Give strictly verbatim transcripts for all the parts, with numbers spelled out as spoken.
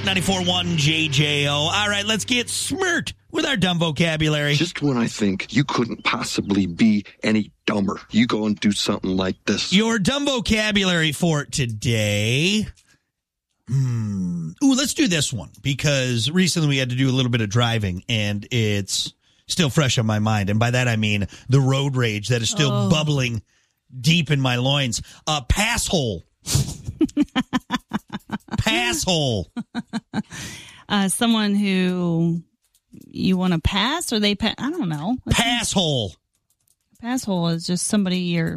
ninety-four point one J J O. All right, let's get smirt with our dumb vocabulary. Just when I think you couldn't possibly be any dumber, you go and do something like this. Your dumb vocabulary for today. Hmm. Ooh, let's do this one because recently we had to do a little bit of driving and it's still fresh on my mind. And by that I mean the road rage that is still oh. bubbling deep in my loins. A uh, pass hole. Pass hole. Uh, someone who you want to pass or they pass? I don't know. Pass hole. Pass hole is just somebody you're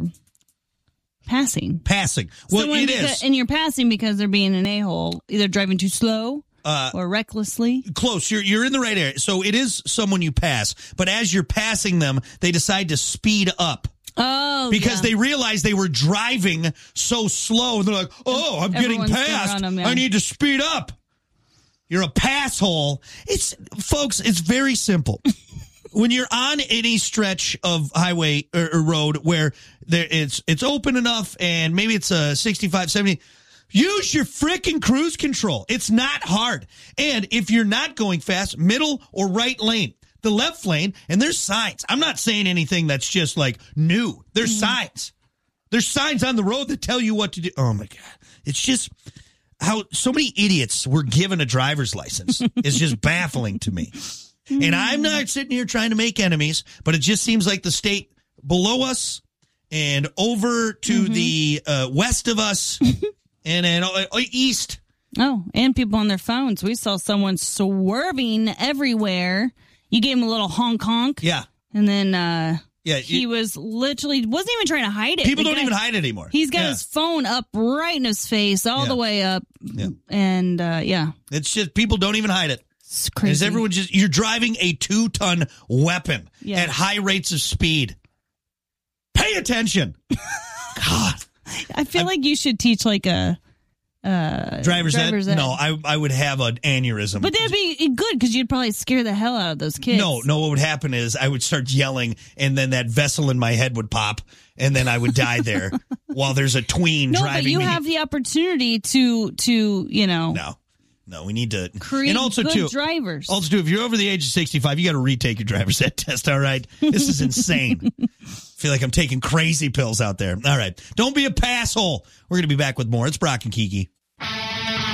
passing. Passing. Well, Someone it because, is. And you're passing because they're being an a-hole, either driving too slow uh, or recklessly. Close. You're you're in the right area. So it is someone you pass, but as you're passing them, they decide to speed up. Oh, because yeah. they realized they were driving so slow. And they're like, oh, I'm Everyone's getting passed. Them, yeah. I need to speed up. You're a pass hole. It's, folks, it's very simple. When you're on any stretch of highway or, or road where there it's it's open enough and maybe it's a sixty-five, seventy, use your frickin' cruise control. It's not hard. And if you're not going fast, middle or right lane. The left lane, and there's signs. I'm not saying anything that's just like new. There's mm-hmm. signs. There's signs on the road that tell you what to do. Oh, my God. It's just how so many idiots were given a driver's license is just baffling to me. And I'm not sitting here trying to make enemies, but it just seems like the state below us and over to mm-hmm. the uh, west of us and then uh, east. Oh, and people on their phones. We saw someone swerving everywhere. You gave him a little honk honk. Yeah. And then uh, yeah, he you, was literally, wasn't even trying to hide it. People the don't guy, even hide it anymore. He's got yeah. his phone up right in his face, all yeah. the way up. Yeah. And uh, yeah. It's just, people don't even hide it. It's crazy. Is everyone just, you're driving a two ton weapon yes. at high rates of speed. Pay attention. God. I feel I'm, like you should teach like a, Uh, driver's, driver's ed? ed. No, I I would have an aneurysm. But that'd be good because you'd probably scare the hell out of those kids. No, no, what would happen is I would start yelling and then that vessel in my head would pop and then I would die there while there's a tween no, driving but you me. have the opportunity to, to you know. No, no, we need to. Create and also good too, drivers. Also, too, if you're over the age of sixty-five, you got to retake your driver's ed test, all right? This is insane. I feel like I'm taking crazy pills out there. All right. Don't be a passhole. We're going to be back with more. It's Brock and Kiki.